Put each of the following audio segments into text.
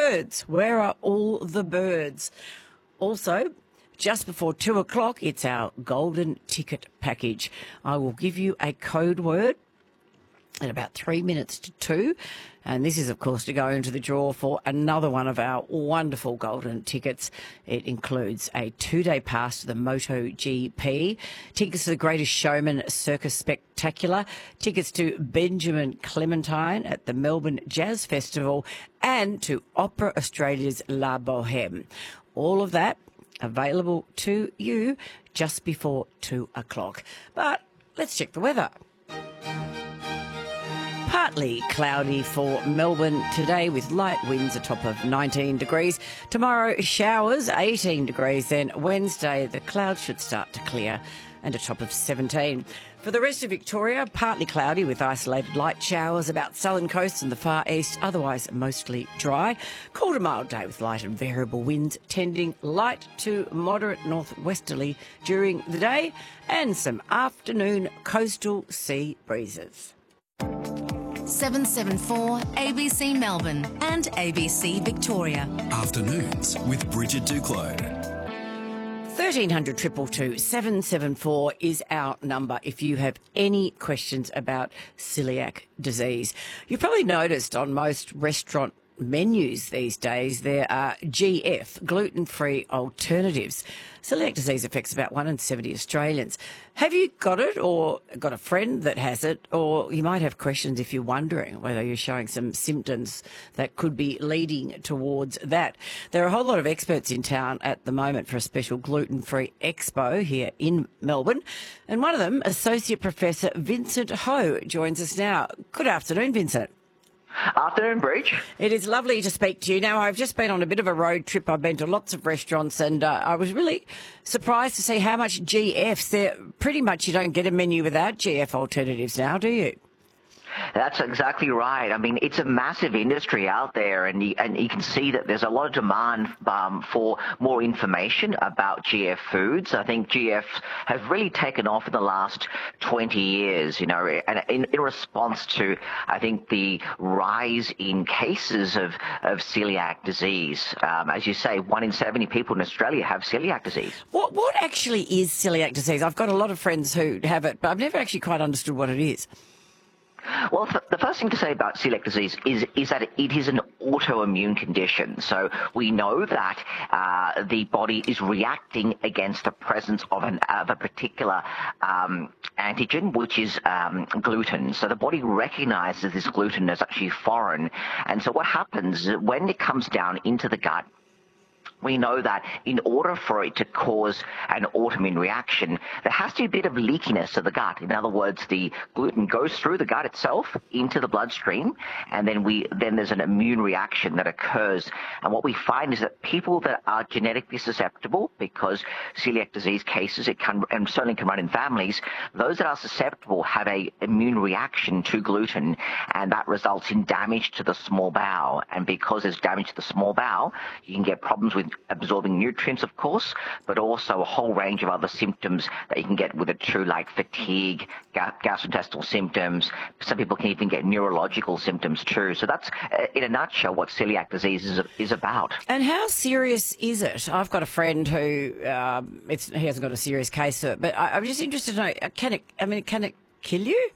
birds? Where are all the birds? Also, just before 2 o'clock, it's our golden ticket package. I will give you a code word at about 3 minutes to 2. And this is, of course, to go into the draw for another one of our wonderful golden tickets. It includes a 2-day pass to the MotoGP, tickets to the Greatest Showman Circus Spectacular, tickets to Benjamin Clementine at the Melbourne Jazz Festival, and to Opera Australia's La Boheme. All of that available to you just before 2 o'clock. But let's check the weather. Partly cloudy for Melbourne today with light winds, a top of 19 degrees. Tomorrow, showers, 18 degrees. Then Wednesday, the clouds should start to clear and a top of 17. For the rest of Victoria, partly cloudy with isolated light showers about southern coast and the far east, otherwise mostly dry. Cool to mild day with light and variable winds, tending light to moderate northwesterly during the day, and some afternoon coastal sea breezes. 774 ABC Melbourne and ABC Victoria. Afternoons with Bridget Duclos. 1300 222 774 is our number if you have any questions about celiac disease. You've probably noticed on most restaurant menus these days there are GF, gluten-free alternatives. Celiac disease affects about 1 in 70 Australians. Have you got it or got a friend that has it? Or you might have questions if you're wondering whether you're showing some symptoms that could be leading towards that. There are a whole lot of experts in town at the moment for a special gluten-free expo here in Melbourne. And one of them, Associate Professor Vincent Ho, joins us now. Good afternoon, Vincent. Afternoon, Bridge. It is lovely to speak to you. Now, I've just been on a bit of a road trip. I've been to lots of restaurants and I was really surprised to see how much GFs there. Pretty much you don't get a menu without GF alternatives now, do you? That's exactly right. I mean, it's a massive industry out there, and you can see that there's a lot of demand for more information about GF foods. I think GF have really taken off in the last 20 years, you know, and in response to, I think, the rise in cases of celiac disease. As you say, 1 in 70 people in Australia have celiac disease. What actually is celiac disease? I've got a lot of friends who have it, but I've never actually quite understood what it is. Well, the first thing to say about celiac disease is that it is an autoimmune condition. So we know that the body is reacting against the presence of a particular antigen, which is gluten. So the body recognizes this gluten as actually foreign. And so what happens is when it comes down into the gut, we know that in order for it to cause an autoimmune reaction, there has to be a bit of leakiness of the gut. In other words, the gluten goes through the gut itself into the bloodstream, and then there's an immune reaction that occurs. And what we find is that people that are genetically susceptible, because celiac disease cases, it can and certainly can run in families, those that are susceptible have a immune reaction to gluten, and that results in damage to the small bowel. And because there's damage to the small bowel, you can get problems with absorbing nutrients, of course, but also a whole range of other symptoms that you can get with it too, like fatigue, gastrointestinal symptoms. Some people can even get neurological symptoms too. So that's, in a nutshell, what celiac disease is about. And how serious is it? I've got a friend who he hasn't got a serious case of it, but I'm just interested to know, can it kill you?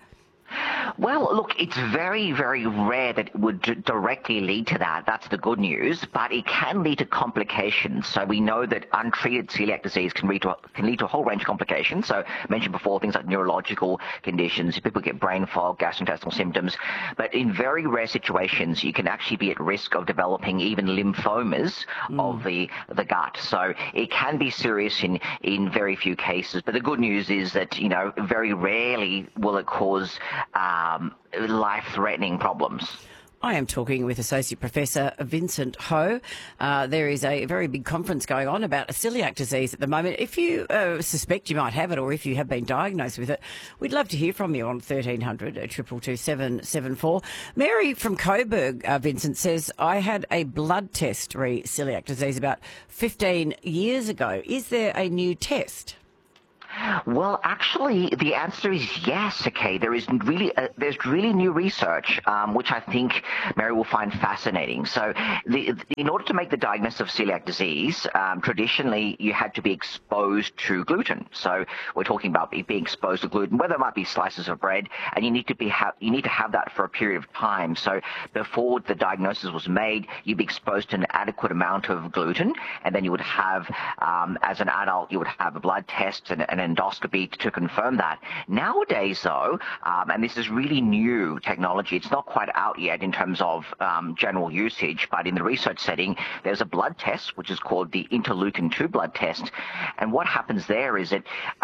Well, look, it's very, very rare that it would directly lead to that. That's the good news. But it can lead to complications. So we know that untreated celiac disease can lead to a whole range of complications. So I mentioned before things like neurological conditions. People get brain fog, gastrointestinal symptoms. But in very rare situations, you can actually be at risk of developing even lymphomas of the gut. So it can be serious in very few cases. But the good news is that, you know, very rarely will it cause life-threatening problems. I am talking with Associate Professor Vincent Ho. There is a very big conference going on about celiac disease at the moment. If you suspect you might have it, or if you have been diagnosed with it, we'd love to hear from you on 1300 222 774. Mary from Coburg, Vincent, says, I had a blood test celiac disease about 15 years ago. Is there a new test? Well, actually, the answer is yes. Okay, there's really new research, which I think Mary will find fascinating. So, in order to make the diagnosis of celiac disease, traditionally you had to be exposed to gluten. So we're talking about being exposed to gluten, whether it might be slices of bread, and you need to have that for a period of time. So before the diagnosis was made, you'd be exposed to an adequate amount of gluten, and then you would have, as an adult, you would have a blood test and an endoscopy to confirm that. Nowadays, though, and this is really new technology, it's not quite out yet in terms of general usage, but in the research setting, there's a blood test, which is called the interleukin-2 blood test. And what happens there is that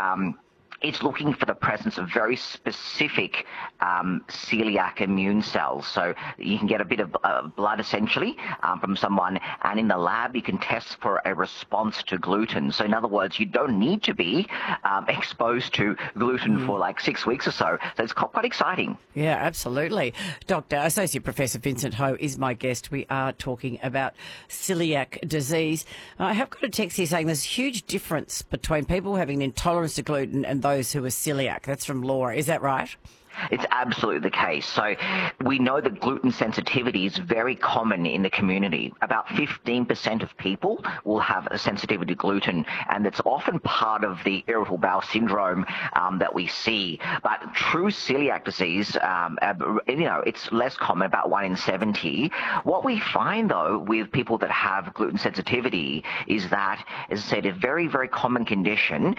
it's looking for the presence of very specific celiac immune cells. So you can get a bit of blood, essentially, from someone, and in the lab you can test for a response to gluten. So in other words, you don't need to be exposed to gluten for like 6 weeks or so. So it's quite exciting. Yeah, absolutely. Dr. Associate Professor Vincent Ho is my guest. We are talking about celiac disease. I have got a text here saying there's a huge difference between people having an intolerance to gluten and those who are celiac. That's from Laura. Is that right? It's absolutely the case. So we know that gluten sensitivity is very common in the community. About 15% of people will have a sensitivity to gluten, and it's often part of the irritable bowel syndrome that we see. But true celiac disease, it's less common, about 1 in 70. What we find, though, with people that have gluten sensitivity is that, as I said, a very, very common condition,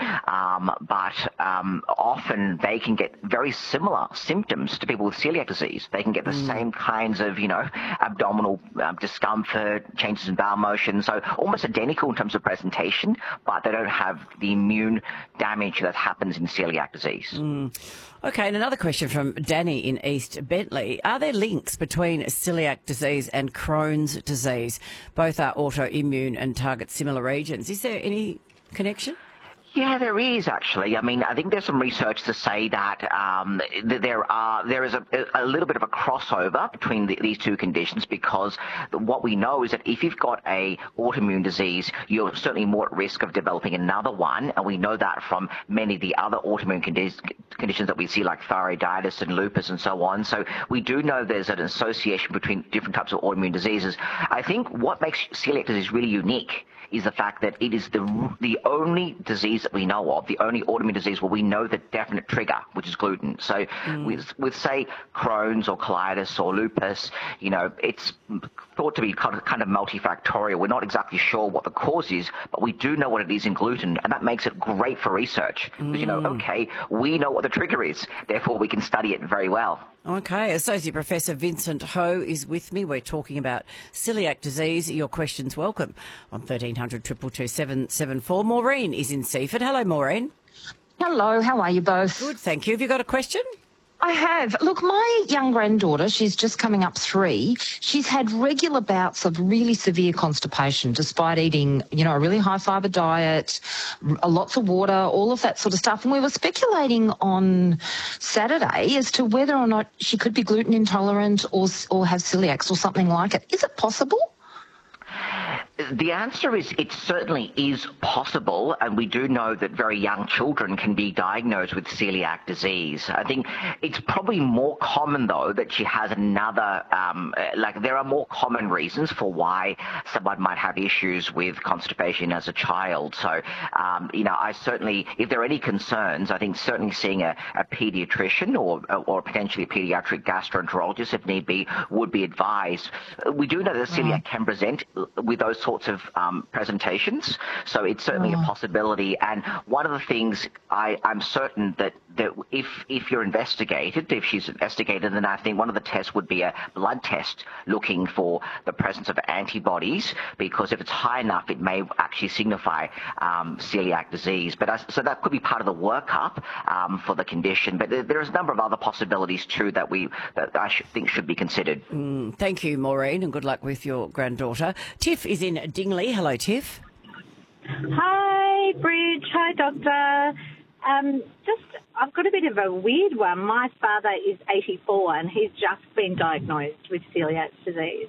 but often they can get very similar symptoms to people with celiac disease. They can get the same kinds of, abdominal discomfort, changes in bowel motion, so almost identical in terms of presentation, but they don't have the immune damage that happens in celiac disease. Okay, and another question from Danny in East Bentley. Are there links between celiac disease and Crohn's disease? Both are autoimmune and target similar regions. Is there any connection? Yeah, there is actually. I mean, I think there's some research to say that there is a little bit of a crossover between these two conditions, because what we know is that if you've got a autoimmune disease, you're certainly more at risk of developing another one, and we know that from many of the other autoimmune conditions that we see, like thyroiditis and lupus and so on. So we do know there's an association between different types of autoimmune diseases. I think what makes celiac disease really unique is the fact that it is the only disease that we know of, the only autoimmune disease where we know the definite trigger, which is gluten. So with say, Crohn's or colitis or lupus, it's thought to be kind of multifactorial. We're not exactly sure what the cause is, but we do know what it is in gluten, and that makes it great for research. Because, we know what the trigger is, therefore we can study it very well. Okay, Associate Professor Vincent Ho is with me. We're talking about celiac disease. Your questions welcome on 1300 222 774. Maureen is in Seaford. Hello, Maureen. Hello, how are you both? Good, thank you. Have you got a question? I have. Look, my young granddaughter, she's just coming up 3. She's had regular bouts of really severe constipation despite eating, a really high fibre diet, lots of water, all of that sort of stuff. And we were speculating on Saturday as to whether or not she could be gluten intolerant or have celiacs or something like it. Is it possible? The answer is it certainly is possible, and we do know that very young children can be diagnosed with celiac disease. I think it's probably more common, though, that she has another, there are more common reasons for why someone might have issues with constipation as a child. So, I certainly, if there are any concerns, I think certainly seeing a pediatrician or potentially a pediatric gastroenterologist, if need be, would be advised. We do know that celiac can present with those sorts of presentations, so it's certainly a possibility. And one of the things I'm certain that if you're investigated, if she's investigated, then I think one of the tests would be a blood test looking for the presence of antibodies, because if it's high enough, it may actually signify celiac disease. But so that could be part of the workup for the condition. But there's a number of other possibilities too that I think should be considered. Thank you, Maureen, and good luck with your granddaughter. Tiff is in Dingley. Hello, Tiff. Hi, Bridge. Hi, Doctor. I've got a bit of a weird one. My father is 84 and he's just been diagnosed with celiac disease.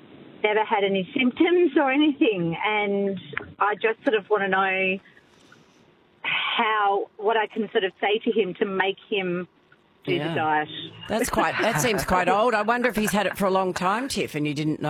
Never had any symptoms or anything, and I just sort of want to know what I can sort of say to him to make him do the diet. That seems quite old. I wonder if he's had it for a long time, Tiff, and you didn't know.